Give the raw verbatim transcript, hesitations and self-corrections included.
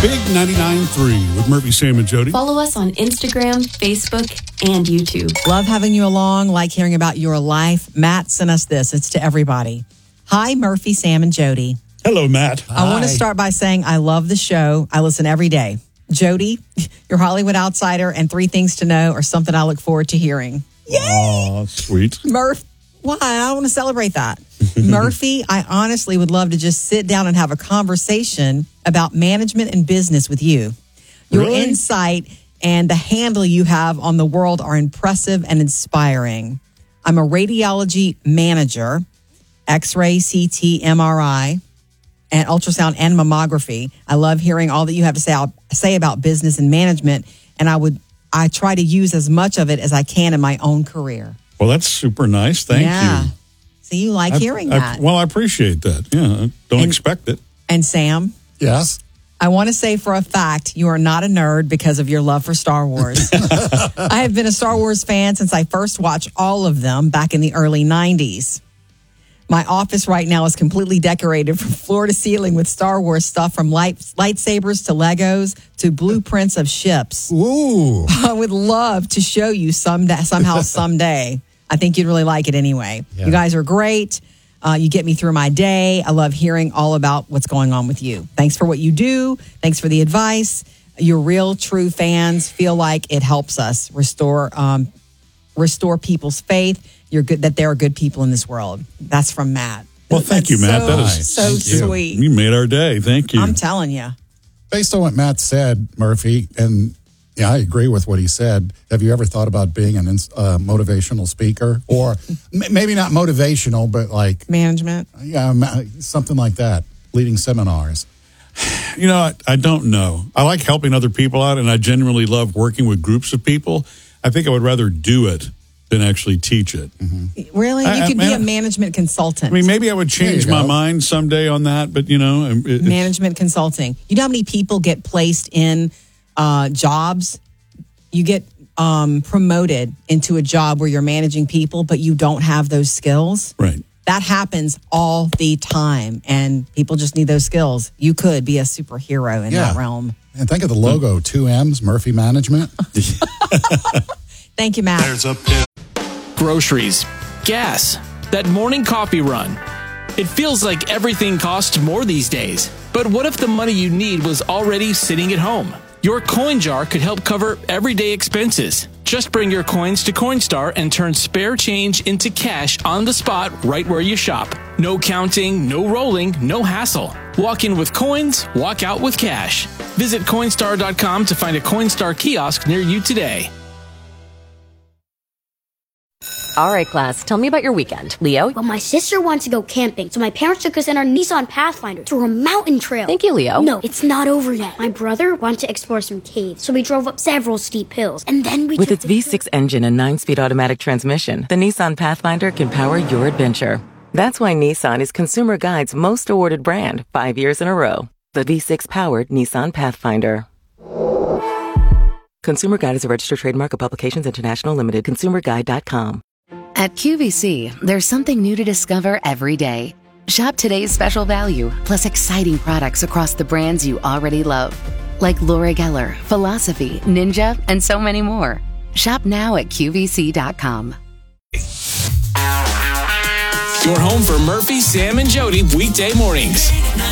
Big ninety-nine point three with Murphy, Sam, and Jody. Follow us on Instagram, Facebook, and YouTube. Love having you along, like hearing about your life. Matt sent us this. It's to everybody. Hi, Murphy, Sam, and Jody. Hello, Matt. I want to start by saying I love the show. I listen every day. Jody, your Hollywood Outsider and Three Things to Know are something I look forward to hearing. Yay! Oh, sweet. Murph, why? I want to celebrate that. Murphy, I honestly would love to just sit down and have a conversation about management and business with you. Your Really? insight and the handle you have on the world are impressive and inspiring. I'm a radiology manager, X-ray, C T, M R I, and ultrasound and mammography. I love hearing all that you have to say, say about business and management, and I would I try to use as much of it as I can in my own career. Well, that's super nice. Thank yeah. you. So you like I- hearing I- that. well, I appreciate that. Yeah, I don't And- expect it. And Sam, Yes. I want to say for a fact you are not a nerd because of your love for Star Wars. I have been a Star Wars fan since I first watched all of them back in the early nineties. My office right now is completely decorated from floor to ceiling with Star Wars stuff, from light, lightsabers to Legos to blueprints of ships. Ooh. I would love to show you someday, somehow someday. I think you'd really like it anyway. Yeah. You guys are great. Uh, you get me through my day. I love hearing all about what's going on with you. Thanks for what you do. Thanks for the advice. Your real, true fans feel like it helps us restore um, restore people's faith. You're good that there are good people in this world. That's from Matt. Well, thank That's you, Matt. So, That is- so Thank you. sweet. You made our day. Thank you. I'm telling you. Based on what Matt said, Murphy, and yeah, I agree with what he said. Have you ever thought about being an uh, motivational speaker, or m- maybe not motivational, but like Management. yeah, ma- something like that, leading seminars? You know, I, I don't know. I like helping other people out, and I genuinely love working with groups of people. I think I would rather do it than actually teach it. Really? I- You I- could be man- a management consultant. I mean, maybe I would change There you my go. mind someday on that, but you know, it, it's- Management consulting. You know how many people get placed in uh, jobs? You get um, promoted into a job where you're managing people, but you don't have those skills. right. That happens all the time, and people just need those skills. You could be a superhero in Yeah. that realm. And think of the logo, two M's, Murphy Management. Thank you, Matt. There's a pill. Groceries, gas, that morning coffee run. It feels like everything costs more these days. But what if the money you need was already sitting at home? Your coin jar could help cover everyday expenses. Just bring your coins to Coinstar and turn spare change into cash on the spot right where you shop. No counting, no rolling, no hassle. Walk in with coins, walk out with cash. Visit Coinstar dot com to find a Coinstar kiosk near you today. All right, class, tell me about your weekend. Leo? Well, my sister wanted to go camping, so my parents took us in our Nissan Pathfinder to a mountain trail. Thank you, Leo. No, it's not over yet. My brother wanted to explore some caves, so we drove up several steep hills, and then we With took its the V six engine and nine-speed automatic transmission, the Nissan Pathfinder can power your adventure. That's why Nissan is Consumer Guide's most awarded brand, five years in a row. The V six-powered Nissan Pathfinder. Consumer Guide is a registered trademark of Publications International Limited. consumer guide dot com. At Q V C, there's something new to discover every day. Shop today's special value, plus exciting products across the brands you already love, like Laura Geller, Philosophy, Ninja, and so many more. Shop now at Q V C dot com. Your home for Murphy, Sam, and Jody weekday mornings.